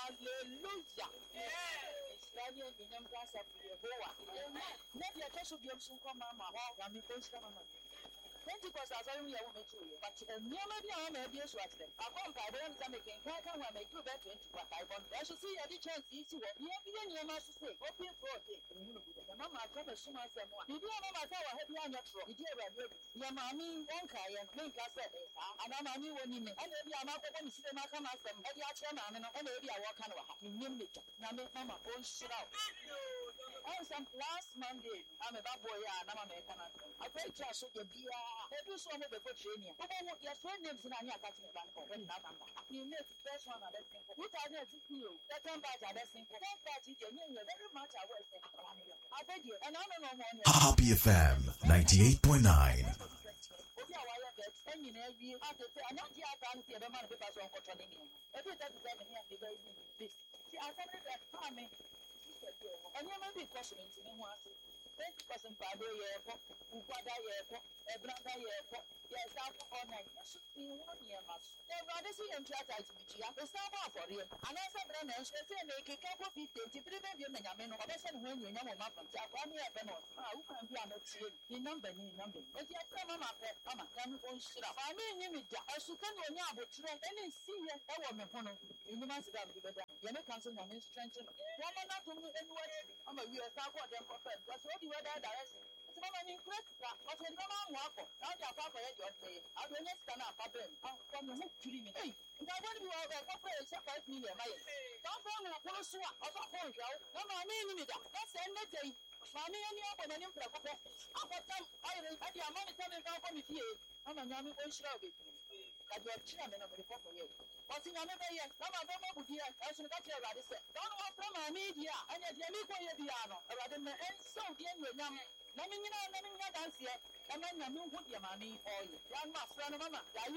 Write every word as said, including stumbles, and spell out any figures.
Hallelujah. Israel nyam kasa Yehowa. Na dia keso bi msu kwa mama wa ya mi konsta mama. Pentecost asari ya wo metu ye. But nyama bi a ma bi esu atle. Akompa de am sa meken kan kan wa me do be twenty-five. I should see ya di chance isi wo. Ye bi nyama so say open for day. Mama ka be suma se mo. Bi dia mama ka wa ha bi anya tro. Bi dia ba bi. Ya mami won ka ye. Men ka se be sa. Ana mami woni ne. Ana bi ama ko ko mi sire ma ka ma se. E di a kire ma me no. Ana bi a wo ka no wa ha. Nyim ne. Na me mama on shira. On some last Monday, I'm a bad boy, and I'm a man. I pray to us, you be a so much before training. But your friend names in Anya Catching Bank or you make the first one. What I know to you, that one part I think for that party, very much I will say. I beg you, and I don't know one. Happy F M ninety-eight point nine. And you may be questioning to me once. Thank you for some Bible year, Upada year, Ebranda year, yes, after all night. Yes, you want your master. There rather see him try to be here. The summer for you. And as a brand, I say, make a cup of it, to prevent you, and I mean, I said, when you know, Mama, I'm here, who can be on the team. The number, the number. But you have come up, Mama, come on, shut up. I mean, I should come on now, but you and see you, I want my phone. You must have given that. You're not canceling my strength. One not to me anyway. I'm a U S A for them for friends. That's what you were there direction. It's not an incredible. But when you want walk, now you're papa at your day. I don't just stand up, papa. I'm from the hook to me. Hey, I don't do all that. Papa is five million. Don't go to a swap. I thought, oh, no, I mean, that's the end of the day. Mammy, any other than him for a couple. After time, I had the amount of time from here. I'm a young boy, show it. I do have chairman of the couple here. What's in another year? Come on, don't go here. I should not hear about this. Don't want from my media. And yet, you make way piano. Rather than and so dear, you know, nothing, you know, nothing, dance here. And then you put your money or young master and mama.